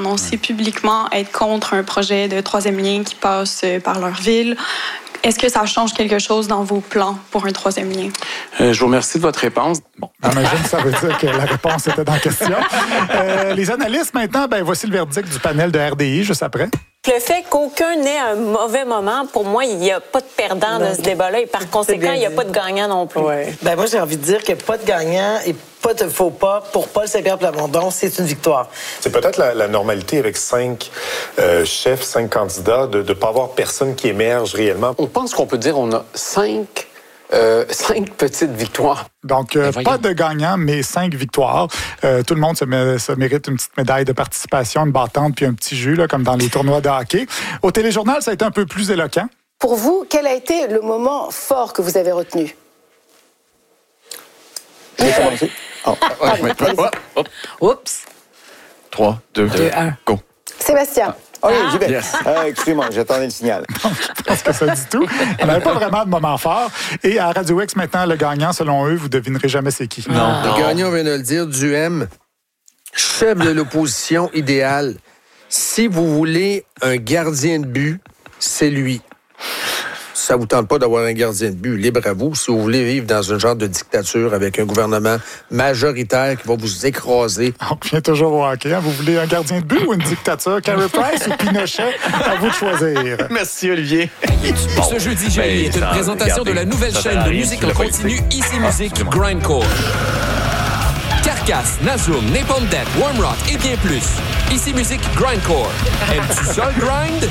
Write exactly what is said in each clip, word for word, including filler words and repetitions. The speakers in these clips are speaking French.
annoncé publiquement être contre un projet de troisième lien qui passe par leur ville. Est-ce que ça change quelque chose dans vos plans pour un troisième lien? Euh, je vous remercie de votre réponse. Bon, j'imagine que ça veut dire que la réponse était dans la question. Euh, les analystes, maintenant, ben voici le verdict du panel de R D I juste après. Le fait qu'aucun n'ait un mauvais moment, pour moi, il n'y a pas de perdant dans ce débat-là et par conséquent, il n'y a pas de gagnant non plus. Ouais. Ben moi, j'ai envie de dire que pas de gagnant et pas de faux pas pour Paul Saint-Pierre Plamondon, c'est une victoire. C'est peut-être la, la normalité avec cinq euh, chefs, cinq candidats, de ne pas avoir personne qui émerge réellement. On pense qu'on peut dire qu'on a cinq... Euh, cinq petites victoires. Donc, euh, pas de gagnant, mais cinq victoires. Euh, tout le monde se, mé- se mérite une petite médaille de participation, une battante puis un petit jus, là, comme dans les tournois de hockey. Au téléjournal, ça a été un peu plus éloquent. Pour vous, quel a été le moment fort que vous avez retenu? Je vais commencer. Oh. Ah, Ouais, allez-y. ouais, hop. Oups. trois, deux, un, go. Sébastien. OK, j'y vais. Euh, excusez-moi, j'attendais le signal. Je pense que ça dit tout. On n'avait pas vraiment de moment fort. Et à Radio X, maintenant, le gagnant, selon eux, vous devinerez jamais c'est qui. Non. Le gagnant, on vient de le dire, Duhem, chef de l'opposition idéale. Si vous voulez un gardien de but, c'est lui. Ça ne vous tente pas d'avoir un gardien de but, libre à vous. Si vous voulez vivre dans un genre de dictature avec un gouvernement majoritaire qui va vous écraser. On revient toujours au hockey. Hein? Vous voulez un gardien de but ou une dictature? Carey Price ou Pinochet? À vous de choisir. Merci, Olivier. Bon, Ce jeudi, Géry est une présentation de la nouvelle chaîne de musique en continu Ici Musique Grindcore. Carcass, Nazum, Napalm Death, Warm Rock et bien plus. Ici Musique Grindcore. Aimes-tu ça, le grind?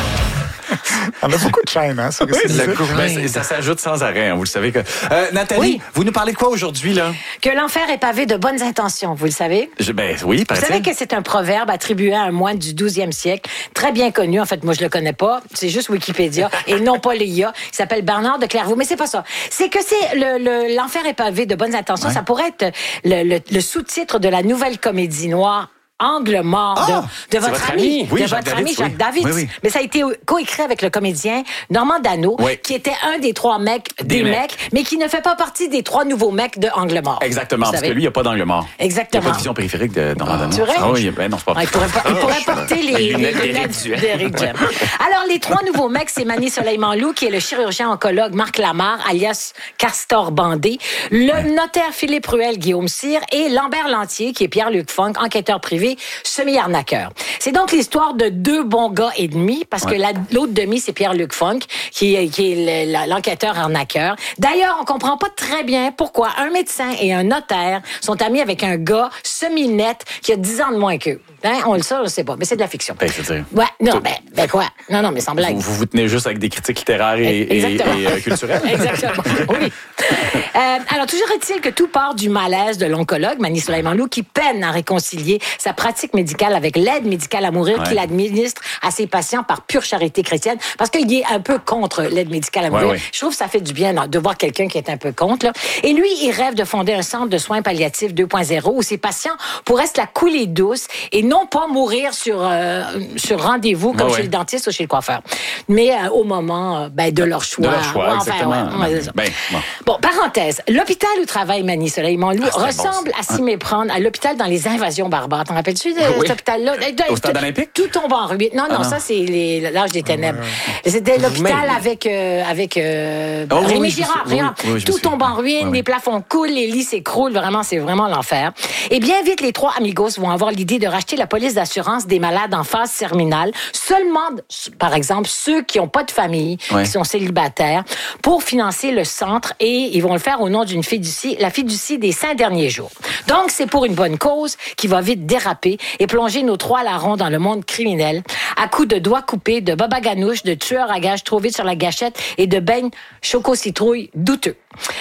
On a beaucoup de chaînes, hein? Ça, Oui, le ben, ça s'ajoute sans arrêt, hein, vous le savez. Que... Euh, Nathalie, oui. vous nous parlez de quoi aujourd'hui, là? Que l'enfer est pavé de bonnes intentions, vous le savez? Je, ben oui, Vous savez que c'est un proverbe attribué à un moine du douzième siècle, très bien connu. En fait, moi, je le connais pas. C'est juste Wikipédia et non pas l'I A. Il s'appelle Bernard de Clairvaux. Mais c'est pas ça. C'est que c'est le, le, l'enfer est pavé de bonnes intentions. Ouais. Ça pourrait être le, le, le sous-titre de la nouvelle comédie noire Angle mort de, oh, de votre, votre ami, oui, de Jacques votre David, ami Jacques oui. David. Oui, oui. Mais ça a été coécrit avec le comédien Normand Dano, oui. qui était un des trois mecs des, des mecs, mecs, mais qui ne fait pas partie des trois nouveaux mecs de Angle mort. Exactement, parce que lui, il n'y a pas d'angle mort. Exactement. Il n'y a pas de vision périphérique de Normand Dano. Tu ah oui, ben non, c'est pas ah, il pourrait, il pourrait porter les, les lunettes d'Éric Duhem. Alors, les trois nouveaux mecs, c'est Manny Soleil-Manlou, qui est le chirurgien oncologue Marc Lamarre, alias Castor Bandé, le ouais. notaire Philippe Ruel, Guillaume Cyr, et Lambert Lantier, qui est Pierre-Luc Funk, enquêteur privé, semi-arnaqueur. C'est donc l'histoire de deux bons gars et demi, parce ouais. que la, l'autre demi, c'est Pierre-Luc Funk, qui est, qui est le, l'enquêteur arnaqueur. D'ailleurs, on comprend pas très bien pourquoi un médecin et un notaire sont amis avec un gars semi-net qui a dix ans de moins qu'eux. Hein? On le sait, je sais pas, mais c'est de la fiction. Ben, je veux dire. Ouais, non, ben, ben quoi? Non, non, mais sans blague. Vous, vous vous tenez juste avec des critiques littéraires et, et, et, et euh, culturelles? Exactement, oui. Euh, alors, toujours est-il que tout part du malaise de l'oncologue, Manny Soleil-Manlou, qui peine à réconcilier sa pratique médicale avec l'aide médicale à mourir ouais. qu'il administre à ses patients par pure charité chrétienne, parce qu'il est un peu contre l'aide médicale à mourir. Ouais, ouais. Je trouve que ça fait du bien de voir quelqu'un qui est un peu contre. Là. Et lui, il rêve de fonder un centre de soins palliatifs deux point zéro où ses patients pourraient se la couler douce et non pas mourir sur, euh, sur rendez-vous comme ouais, chez ouais. le dentiste ou chez le coiffeur, mais euh, au moment euh, ben, de leur choix. De leur choix, ouais, enfin, exactement. Ouais, ouais, ben, bon. bon, parenthèse. L'hôpital où travaille Manny Soleil-Manlou ah, ressemble bon, à s'y méprendre à l'hôpital dans les invasions barbares. T'en rappelles-tu de oui. cet hôpital-là? Au stade olympique? Tout tombe en ruine. Non, non, ah, non. ça, c'est les, l'âge des ténèbres. Ah, C'était l'hôpital mais... avec, euh, avec euh, oh, Rémi oui, Girard. Oui, oui, oui, tout tombe en ruine, oui, les plafonds coulent, les lits s'écroulent. Vraiment, c'est vraiment l'enfer. Et bien vite, les trois amigos vont avoir l'idée de racheter la police d'assurance des malades en phase terminale. Seulement, par exemple, ceux qui n'ont pas de famille, oui. qui sont célibataires, pour financer le centre et ils vont le faire au nom d'une fiducie, la fiducie des cinq derniers jours. Donc, c'est pour une bonne cause qui va vite déraper et plonger nos trois larrons dans le monde criminel à coups de doigts coupés, de babaganouches, de tueurs à gages trop vite sur la gâchette et de beignes choco-citrouille douteux.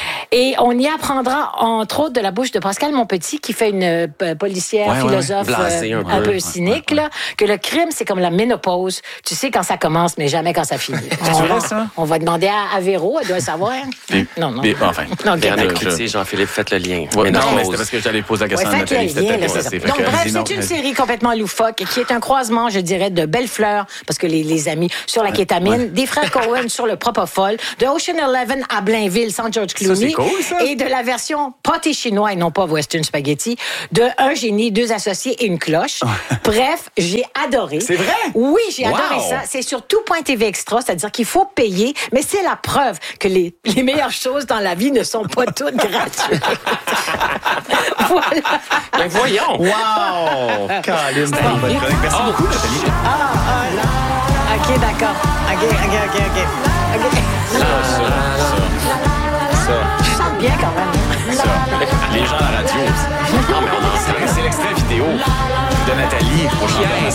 Et on y apprendra, entre autres, de la bouche de Pascal Monpetit, qui fait une euh, policière, ouais, philosophe ouais, ouais. Euh, un, un peu, peu cynique, ouais, ouais. Là, que le crime, c'est comme la ménopause. Tu sais quand ça commence, mais jamais quand ça finit. on, va, ça? on va demander à, à Véro, elle doit savoir. Et, non, non. Et, enfin, non, okay. je... Jean-Philippe, faites le lien. Ouais, non, mais c'était parce que j'allais poser la question ouais, à Nathalie. Lien, là, c'est Donc, bref, c'est non, une mais... série complètement loufoque qui est un croisement, je dirais, de Bellefleur, parce que les, les amis, sur la kétamine, ouais. des frères Cohen sur le Propofol, de Ocean Eleven à Blainville, sans George Clooney. Cool, et de la version pâté chinois et non pas western spaghetti de Un génie, deux associés et une cloche. moche. Bref, j'ai adoré. C'est vrai? Oui, j'ai Wow. adoré ça. C'est sur tout point T V Extra, c'est-à-dire qu'il faut payer, mais c'est la preuve que les, les meilleures choses dans la vie ne sont pas toutes gratuites. Voilà. Ben voyons. Wow! Caroline, merci beaucoup, Nathalie. Ah, ah, là. OK, d'accord. OK, OK, OK, OK. OK. Ça, ça, ça, ça. Je chante bien quand même. Ça. Les gens à la radio aussi. Non, mais on en sait. C'est l'extrait vidéo de Nathalie au chanteur.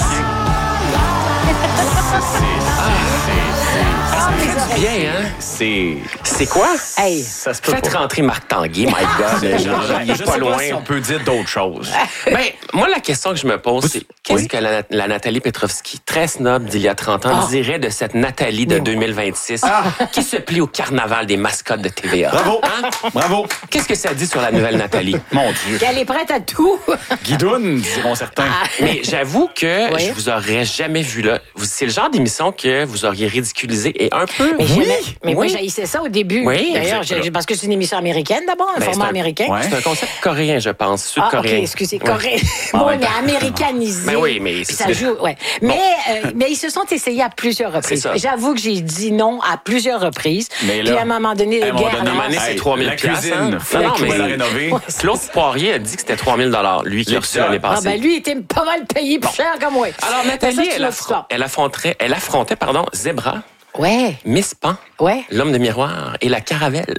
Ça fait du bien, hein? C'est... C'est quoi? Hey. Ça se peut Faites pas. rentrer Marc Tanguay, my God. Je, je, Il est je pas sais loin. pas si on peut dire d'autres choses. Ben, moi, la question que je me pose, c'est qu'est-ce Oui. que la, la Nathalie Petrovski, très snob d'il y a trente ans, Ah. dirait de cette Nathalie de deux mille vingt-six qui se plie au carnaval des mascottes de T V A? Bravo! Hein? Bravo! Qu'est-ce que ça dit sur la nouvelle Nathalie? Mon Dieu. Qu'elle est prête à tout. Guidoune, diront certains. Mais j'avoue que Oui. je vous aurais jamais vu là. Vous- C'est le genre d'émission que vous auriez ridiculisé et un peu. Mais, oui. j'aimais- mais moi, Oui. j'haïssais ça au début. Oui, D'ailleurs, exact. j'ai- parce que c'est une émission américaine d'abord, un Ben, format c'est un- américain. Ouais. C'est un concept coréen, je pense, Ah, OK, sud-coréen. excusez, Ouais. coréen. En Bon, même mais temps. américanisé. Ben oui, mais Puis c'est ça ça. joue, ouais. Mais, euh, mais ils se sont essayés à plusieurs reprises. ça. J'avoue que j'ai dit non à plusieurs reprises. Mais Puis là, à un moment donné, à un le moment gars... donné, À un moment donné, c'est Hey, trois mille la piastres, cuisine, hein? faut Non, non, qu'il mais- va la rénover. Claude Poirier a dit que c'était trois mille dollars, lui qui a reçu l'année Ah passée. ben lui, il était pas mal payé plus cher que moi. Alors Mais Nathalie, ça, tu elle, l'as affron- dit ça. elle affrontait, elle affrontait pardon, Zebra, Ouais, Miss Pan, ouais. l'homme de miroir et la Caravelle.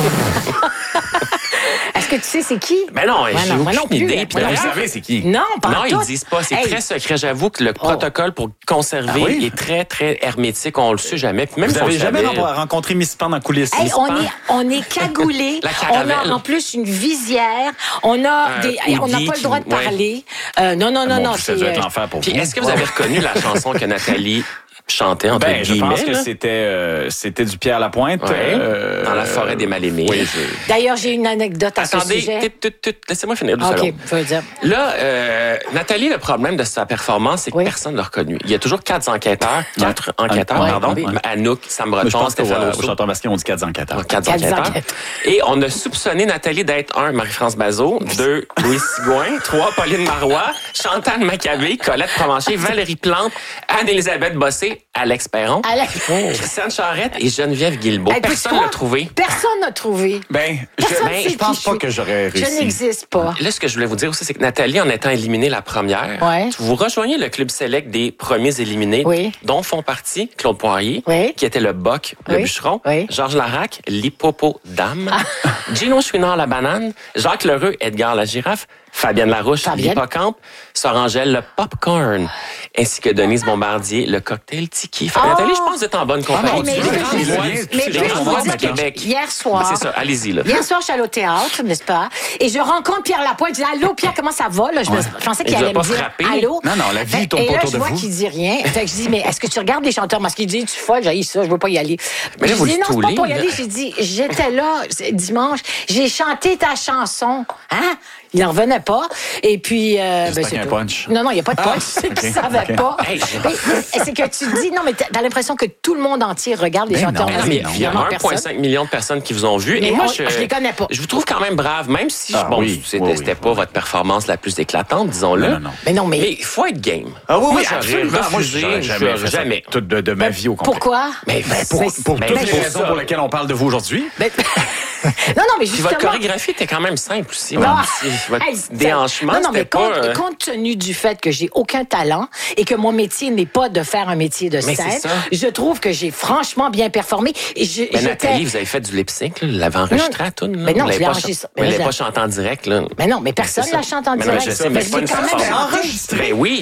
Est-ce que tu sais c'est qui? Ben non, Ouais, j'ai non, moi non aucune plus. idée. Moi Puis non d'ailleurs- Vous savez, c'est qui? Non, pas Non, en ils tout. disent pas. C'est Hey. très secret. J'avoue que le protocole pour conserver Ah oui? est très, très hermétique. On le sait jamais. Puis même Vous si on avez le jamais savait- rencontré Miss Pan dans la coulisse? Hey, Miss on Pan? est, on est cagoulés. La On caravelle. a en plus une visière. On a Euh, des, on n'a Woody pas le droit de qui- ouais. parler. Euh, non, non, non, Mon non. Dieu, ça c'est, devait être euh, l'enfer pour Puis vous. est-ce que vous avez reconnu la chanson que Nathalie chantait, entre Ben, je guillemets? pense que là? c'était, euh, c'était du Pierre Lapointe. Ouais. euh, Dans la forêt des mal-aimés. Oui, je- D'ailleurs, j'ai une anecdote à ce Attendez, sujet. tut, tut, tut, laissez-moi finir deux OK, secondes. je veux dire. Là, euh, Nathalie, le problème de sa performance, c'est que Oui. personne ne l'a reconnu. Il y a toujours quatre enquêteurs, quatre enquêteurs, Ouais, pardon. ouais. Anouk, Sam Moi, je Breton, pense qu'au Stéphane au Rousseau. chanteur masqué, on dit quatre enquêteurs. Donc, Quatre Quatre enquêteurs. enquêteurs. Et on a soupçonné Nathalie d'être un, Marie-France Bazot, deux, Louis Sigouin, trois, Pauline Marois, Chantal Maccabé, Colette Provencher, Valérie Plante, Anne-Élisabeth Bossé, Alex Perron, Alex- Christiane Charrette et Geneviève Guilbeault. Hey, Personne peux-tu l'a croire? trouvé. Personne n'a trouvé. Ben, je, Personne ben, sait je pense qui pas je que suis. j'aurais Je réussi. n'existe pas. Là, ce que je voulais vous dire aussi, c'est que Nathalie, en étant éliminée la première, Ouais. vous rejoignez le club select des premiers éliminés, Oui. dont font partie Claude Poirier, Oui. qui était le boc, le Oui. bûcheron, Oui. Georges Larac, l'hippopotame, Gino Chouinard, la banane, Jacques Lheureux, Edgar la girafe, Fabienne Larouche, Fabienne. l'hippocampe, Sorangelle, le popcorn, ainsi que Denise Bombardier, le cocktail tiki. Fait que Oh! Nathalie, je pense que vous êtes en bonne compagnie. Hey, mais Tu je- es je- grande je- voix- mais tu es je grande veux voix vous du dire que Québec. hier soir- C'est ça, allez-y, là. Hier soir, je suis allée au théâtre, n'est-ce pas? Et je rencontre Pierre Lapointe. Je dis, allô, Pierre, comment ça va? Là, je, me- Ouais. je pensais Il qu'il vous a allait pas me dire, frappé? allô? Non, non, la vie Fait- tourne et pas là, autour je de vois vous. qu'il dit rien. Fait que je dis, mais est-ce que tu regardes les chanteurs? Parce qu'il dit, tu es folle, j'ai ça, je veux pas y aller. Mais là, je vous dis, le non, c'est pas stoulez, pour y là. aller. J'ai dit, j'étais là c'est dimanche, j'ai chanté ta chanson. Hein? Il n'en revenait pas. Et puis. Euh, J'espère qu'il y a un tout. punch. Non, non, il n'y a pas de punch. C'est qu'il ne savait ok. pas. Hey, Mais c'est que tu te dis, non, mais t'as t'as l'impression que tout le monde entier regarde les Ben chanteurs. non, Ah, masqués. mais non, il y a Évidemment, un virgule cinq personne. million de personnes qui vous ont vu. Mais et moi, on- je, je les connais pas. Je vous trouve quand même brave, même si Ah, bon, oui, c'était oui, oui, c'était oui, pas oui. votre performance la plus éclatante, disons-le. Non, non, non. Mais non, mais. Mais il faut être game. Ah oui, Moi, oui, j'aurais absolument. Moi, refusé, j'aurais jamais j'aurais fait ça jamais. toute de, de ma vie au complet. Pourquoi? Mais, Ben, pour, Mais- pour mais- toutes mais les pour raisons ça. pour lesquelles on parle de vous aujourd'hui. Ben- non, non, mais Puis justement. votre chorégraphie était quand même simple aussi. Non. Votre, petit- votre Hey, petit ça- déhanchement, non, non, mais c'était compte, pas... euh, compte tenu du fait que j'ai aucun talent et que mon métier n'est pas de faire un métier de Mais scène, c'est ça. je trouve que j'ai franchement bien performé. Et je, Mais j'étais- Nathalie, vous avez fait du lip-sync, là, vous l'avez enregistré à tout. Mais non, vous je l'ai l'avez pas enregistré. chan- Mais Mais vous je l'avez l'ai- pas chanté en direct, là. Mais non, mais personne C'est ça. la chante en Mais non, direct. je sais, mais je c'est pas l'ai une quand même performance. chanté. Mais oui,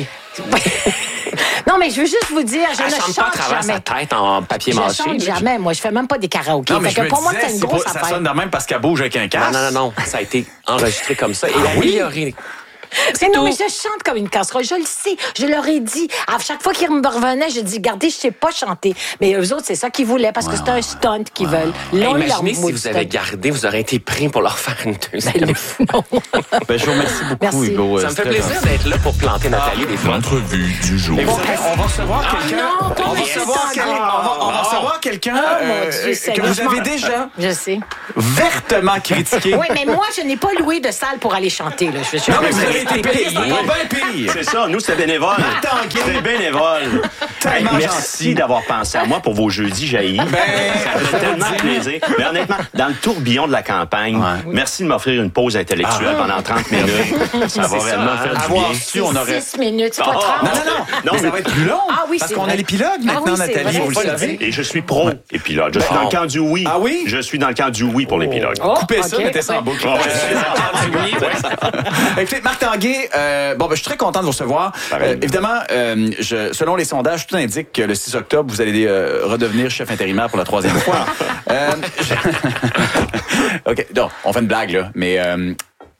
Non, mais je veux juste vous dire, je elle ne chante pas à chante travers jamais. sa tête en papier Je mâché. chante là. jamais. Moi, je fais même pas des karaokés. Non, mais Fait je que me pour moi, disais, c'est une c'est grosse pas- ça affaire. sonne de même parce qu'elle bouge avec un casque. Non, non, non, non, ça a été enregistré comme ça et amélioré. Mais non, tout. mais je chante comme une casserole. Je le sais. Je leur ai dit. À chaque fois qu'ils me revenaient, je dis, regardez, je sais pas chanter. Mais eux autres, c'est ça qu'ils voulaient parce que c'est un stunt qu'ils veulent. Hey, Là, imaginez leur si mood vous avez stunt. gardé, vous aurez été pris pour leur faire une deuxième fois. Ben, je vous remercie beaucoup, Merci. Hugo. Ça me fait C'était plaisir d'être là pour planter Nathalie des fois. L'entrevue du jour. Et vous savez, on va recevoir quelqu'un. non, pas on va les recevoir temps, quel- non. on va- on va recevoir quelqu'un Oh, mon euh, Dieu, que Seigneur. vous avez déjà Je sais. vertement critiqué. Oui, mais moi, je n'ai pas loué de salle pour aller chanter. Là. Je, je, Non, mais vous avez été payé, c'est encore bien pire. C'est ça, nous, c'était bénévole. C'était bénévole. Hey, merci d'avoir pensé à moi pour vos jeudis jaillis. Ben, ça fait tellement plaisir. Mais honnêtement, dans le tourbillon de la campagne, ouais. merci de m'offrir une pause intellectuelle ah. pendant trente minutes. Ça va vraiment ça, faire hein? du bien. Su, on aurait... six minutes, c'est pas trente. Non, non, non. non mais ça va être plus long. Ah oui, parce qu'on vrai. a l'épilogue maintenant, ah oui, Nathalie, vous le savez. Et je suis pro-épilogue. Je suis dans le camp du oui. Ah oui? Je suis dans le camp du oui pour l'épilogue. Oh, Coupez okay. ça, mettez ça en boucle. Écoutez, Marc Tanguay, euh, bon, ben, je suis très content de vous recevoir. Euh, évidemment, euh, je, selon les sondages, tout indique que le six octobre, vous allez euh, redevenir chef intérimaire pour la troisième fois. euh, je... OK, donc, on fait une blague, là, mais... Euh,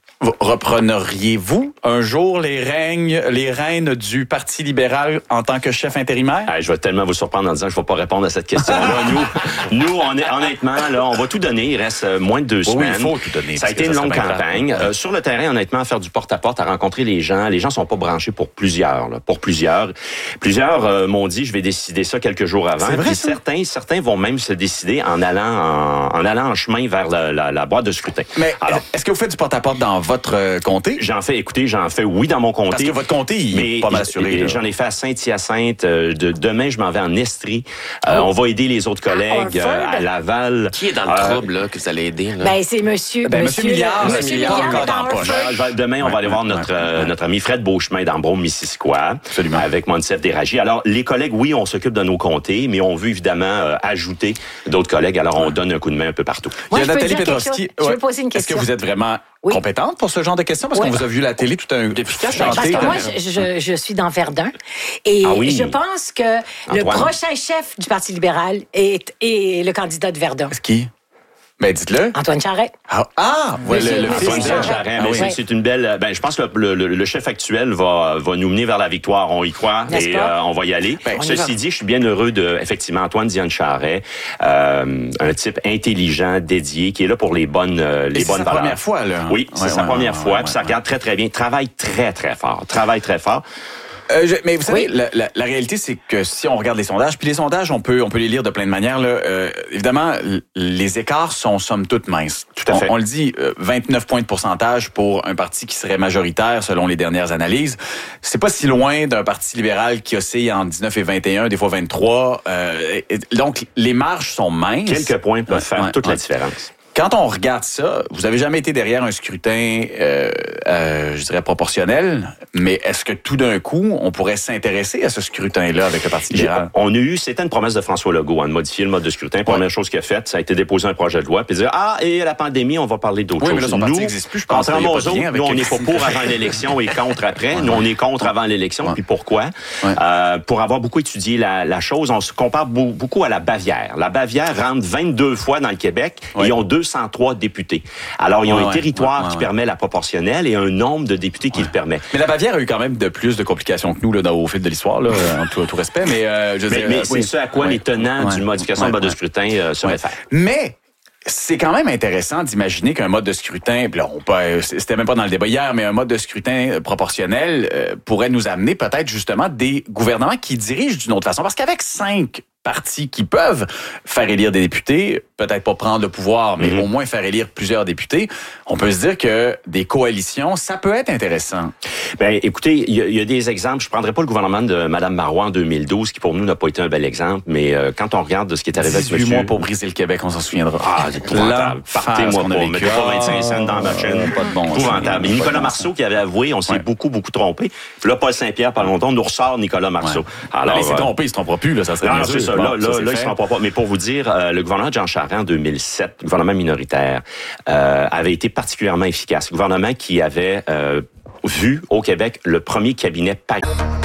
repreneriez-vous un jour les règnes, les rênes du Parti libéral en tant que chef intérimaire? Ah, je vais tellement vous surprendre en disant que je ne vais pas répondre à cette question-là. nous, nous, on est, honnêtement, là, on va tout donner. Il reste moins de deux oui, semaines. Oui, il faut tout donner. Ça a été une longue campagne. Euh, sur le terrain, honnêtement, à faire du porte-à-porte, à rencontrer les gens. Les gens sont pas branchés pour plusieurs. Là, pour plusieurs. Plusieurs euh, m'ont dit, je vais décider ça quelques jours avant. C'est vrai, Puis certains, certains vont même se décider en allant en, en allant en chemin vers la, la, la boîte de scrutin. Mais alors, est-ce que vous faites du porte-à-porte dans votre euh, comté? J'en fais, écoutez, j'en fais oui dans mon comté. Parce que votre comté, il est pas mal assuré. J'en ai fait à Saint-Hyacinthe. Euh, de, demain, je m'en vais en Estrie. Euh, oh. On va aider les autres collègues euh, à Laval. Qui est dans le euh, trouble, là, que vous allez aider? Là? Ben, c'est monsieur... Ben, monsieur Milliard. Monsieur, monsieur Milliard, encore dans le poche. Demain, on ouais, va aller voir ouais, notre, ouais, ouais. notre ami Fred Beauchemin d'Ambrome-Missisquoi. Absolument. Avec Monsef Déragi. Alors, les collègues, oui, on s'occupe de nos comtés, mais on veut évidemment euh, ajouter d'autres collègues. Alors, on donne un coup de main un peu partout. Moi, il y a Nathalie Petrovski. Je veux poser une question. Est-ce que vous êtes vraiment... Oui. compétente pour ce genre de questions? Parce oui. qu'on vous a vu la télé tout un... Depuis quand je Parce que moi, je, je, je suis dans Verdun. Et ah oui. je pense que Antoine. le prochain chef du Parti libéral est, est le candidat de Verdun. Est-ce qui? Ben, dites-le. Antoine Charret. Ah, ah ouais, le, le Antoine Charret. Ah, oui. c'est, c'est une belle. Ben, je pense que le, le, le chef actuel va, va nous mener vers la victoire. On y croit N'est-ce et euh, on va y aller. Ben, Ceci dit, je suis bien heureux de, effectivement, Antoine Diane Charret, euh, un type intelligent, dédié, qui est là pour les bonnes, euh, les et bonnes c'est valeurs. sa première fois, là. Oui, c'est ouais, sa ouais, première ouais, fois. Ouais, puis ouais, ça ouais. regarde très, très bien. Travaille très, très fort. Travaille très fort. Euh, je, mais vous savez, oui. la, la, la réalité, c'est que si on regarde les sondages, puis les sondages, on peut, on peut les lire de plein de manières. Là, euh, évidemment, les écarts sont somme toute minces. Tout à fait. On, on le dit, euh, vingt-neuf points de pourcentage pour un parti qui serait majoritaire selon les dernières analyses. C'est pas si loin d'un parti libéral qui oscille en dix-neuf et vingt et un, des fois vingt-trois. Euh, et, donc, les marges sont minces. Quelques points peuvent ouais, faire ouais, toute ouais. la différence. Quand on regarde ça, vous avez jamais été derrière un scrutin, euh, euh, je dirais proportionnel, mais est-ce que tout d'un coup, on pourrait s'intéresser à ce scrutin-là avec le Parti libéral? On a eu, c'était une promesse de François Legault, hein, de modifier le mode de scrutin. Première ouais. chose qu'il a faite, ça a été déposer un projet de loi, puis dire ah et la pandémie, on va parler d'autres oui, choses. Mais là, son parti n'existe plus, je pense. Contrairement aux autres, nous on n'est pas pour avant l'élection et contre après. Ouais. Nous on est contre avant l'élection, ouais. puis pourquoi? Ouais. Euh, pour avoir beaucoup étudié la, la chose, on se compare beaucoup à la Bavière. La Bavière rentre vingt-deux fois dans le Québec ouais. et ils ont deux cent trois députés. Alors, ils ont ouais, un territoire ouais, ouais, qui ouais. permet la proportionnelle et un nombre de députés qui ouais. le permet. Mais la Bavière a eu quand même de plus de complications que nous là, au fil de l'histoire, là, en tout, tout respect. Mais, euh, je mais, dire, mais euh, c'est oui. ce à quoi ouais. les tenants ouais. d'une modification ouais. de mode de scrutin euh, se ouais. réfèrent. Mais c'est quand même intéressant d'imaginer qu'un mode de scrutin, puis là, on peut, c'était même pas dans le débat hier, mais un mode de scrutin proportionnel euh, pourrait nous amener peut-être justement des gouvernements qui dirigent d'une autre façon. Parce qu'avec cinq partis qui peuvent faire élire des députés, peut-être pas prendre le pouvoir, mais mm-hmm. au moins faire élire plusieurs députés, on peut se dire que des coalitions, ça peut être intéressant. Ben, écoutez, il y, y a des exemples. Je prendrai pas le gouvernement de Mme Marois en deux mille douze, qui pour nous n'a pas été un bel exemple, mais euh, quand on regarde de ce qui est arrivé avec dix-huit mois pour briser le Québec, on s'en souviendra. Ah, c'est épouvantable. Partez-moi pas. Mettez pas vingt-cinq cents dans ma chaîne. Pas de bon. Épouvantable. Et Nicolas Marceau qui avait avoué, on s'est ouais. beaucoup, beaucoup trompé. Puis là, Paul Saint-Pierre, pas longtemps, nous ressort Nicolas Marceau. Ouais. Alors, il s'est trompé, il se trompera plus, là, ça serait non, c'est ça. Là, là, là il se trompera pas. Mais pour vous dire, euh, le gouvernement de Jean Charest en deux mille sept, le gouvernement minoritaire, euh, avait été particulièrement efficace. Le gouvernement qui avait euh, vu au Québec le premier cabinet P A C.